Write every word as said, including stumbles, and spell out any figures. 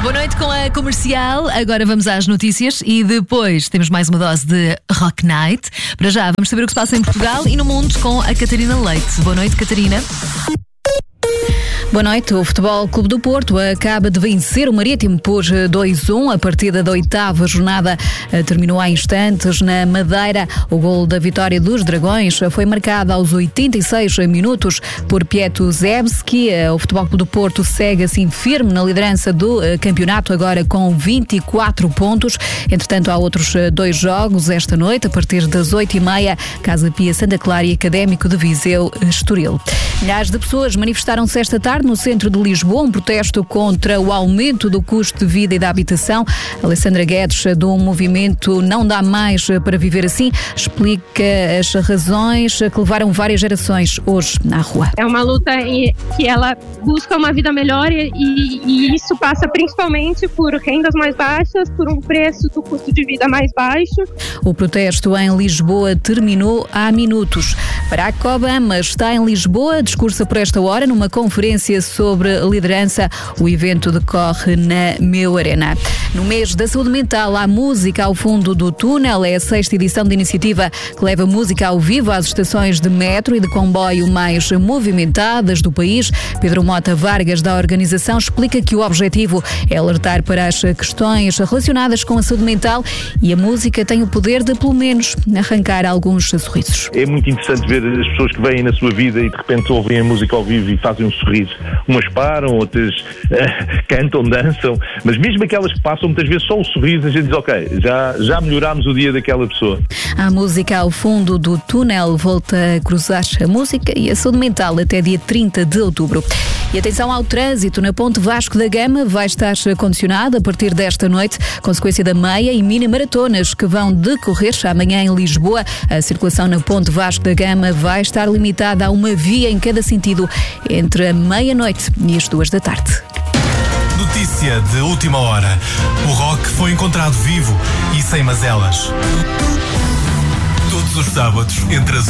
Boa noite com a Comercial. Agora vamos às notícias e depois temos mais uma dose de Rock Night. Para já, vamos saber o que se passa em Portugal e no mundo com a Catarina Leite. Boa noite, Catarina. Boa noite. O Futebol Clube do Porto acaba de vencer o Marítimo por dois a um. A partida da oitava jornada terminou há instantes na Madeira. O gol da vitória dos Dragões foi marcado aos oitenta e seis minutos por Pietro Zebski. O Futebol Clube do Porto segue assim firme na liderança do campeonato, agora com vinte e quatro pontos. Entretanto, há outros dois jogos esta noite, a partir das oito e meia, Casa Pia Santa Clara e Académico de Viseu Estoril. Milhares de pessoas manifestaram-se esta tarde no centro de Lisboa, um protesto contra o aumento do custo de vida e da habitação. Alessandra Guedes, do movimento Não Dá Mais para Viver Assim, explica as razões que levaram várias gerações hoje na rua. É uma luta que ela busca uma vida melhor e, e isso passa principalmente por rendas mais baixas, por um preço do custo de vida mais baixo. O protesto em Lisboa terminou há minutos. Barack Obama está em Lisboa, discursa por esta hora numa conferência sobre liderança. O evento decorre na Meu Arena. No mês da saúde mental, há música ao fundo do túnel. É a sexta edição da iniciativa que leva música ao vivo às estações de metro e de comboio mais movimentadas do país. Pedro Mota Vargas, da organização, explica que o objetivo é alertar para as questões relacionadas com a saúde mental e a música tem o poder de, pelo menos, arrancar alguns sorrisos. É muito interessante ver as pessoas que vêm na sua vida e de repente ouvem a música ao vivo e fazem um sorriso. Umas param, outras uh, cantam, dançam, mas mesmo aquelas que passam muitas vezes só o sorriso, a gente diz, ok, já, já melhorámos o dia daquela pessoa. A música ao fundo do túnel volta a cruzar a música e a saúde mental até dia trinta de outubro. E atenção ao trânsito, na Ponte Vasco da Gama vai estar condicionado a partir desta noite, consequência da meia e mini maratonas que vão decorrer amanhã em Lisboa. A circulação na Ponte Vasco da Gama vai estar limitada a uma via em cada sentido entre a meia-noite e as duas da tarde. Notícia de última hora. O Rock foi encontrado vivo e sem mazelas. Todos os sábados, entre as